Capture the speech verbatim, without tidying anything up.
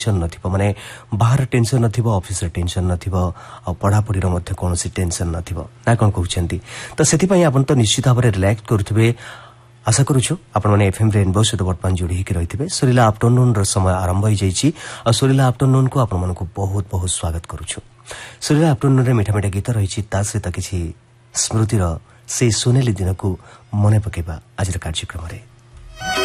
नथिबो माने बाहर tension नथिबो office रे टेंशन नथिबो आ पढ़ा पढ़ी रो मध्ये कोनोसी टेंशन नथिबो ना कोन कहउछंती तो सेति पई आपन तो निश्चित भाबरे रिलैक्स करथबे आशा करूछु आपण माने एफएम रेनबो सहित वर्तमान जोड़ी हिके रहितबे सरिला आफ्टरनून रो समय आरंभ होई जाईची आ सरिला आफ्टरनून को आपण मानको बहुत बहुत स्वागत करूछु सरिला आफ्टरनून रे मिठा मिठा गीत रहिची ता सहित किछि स्मृति रो से सोनेली दिन को मने पकेबा आज कार्यक्रम रे।